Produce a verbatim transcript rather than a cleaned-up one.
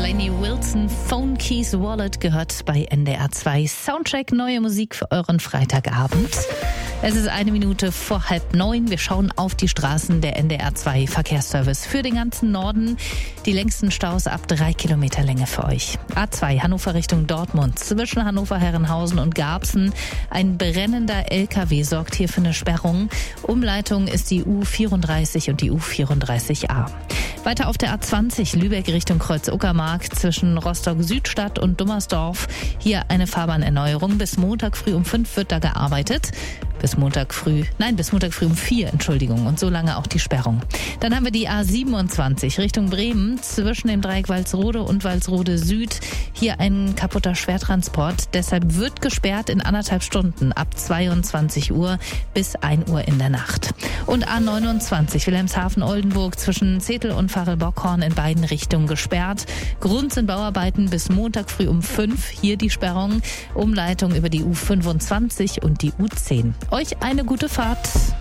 Lainey Wilson, Phone Keys Wallet gehört bei N D R zwei. Soundcheck, neue Musik für euren Freitagabend. Es ist eine Minute vor halb neun. Wir schauen auf die Straßen der N D R zwei Verkehrsservice für den ganzen Norden. Die längsten Staus ab drei Kilometer Länge für euch. A zwei Hannover Richtung Dortmund. Zwischen Hannover, Herrenhausen und Garbsen. Ein brennender L K W sorgt hier für eine Sperrung. Umleitung ist die U vierunddreißig und die U vierunddreißig a. Weiter auf der A zwanzig Lübeck Richtung Kreuz-Uckermark zwischen Rostock-Südstadt und Dummersdorf. Hier eine Fahrbahnerneuerung. Bis Montag früh um fünf wird da gearbeitet. Bis Montag früh, nein, bis Montag früh um vier, Entschuldigung, und so lange auch die Sperrung. Dann haben wir die A siebenundzwanzig Richtung Bremen zwischen dem Dreieck Walsrode und Walsrode Süd. Hier ein kaputter Schwertransport. Deshalb wird gesperrt in anderthalb Stunden ab zweiundzwanzig Uhr bis ein Uhr in der Nacht. Und A neunundzwanzig Wilhelmshaven-Oldenburg zwischen Zetel und Varel-Bockhorn in beiden Richtungen gesperrt. Grund sind Bauarbeiten bis Montag früh um fünf. Hier die Sperrung. Umleitung über die U fünfundzwanzig und die U zehn. Euch eine gute Fahrt.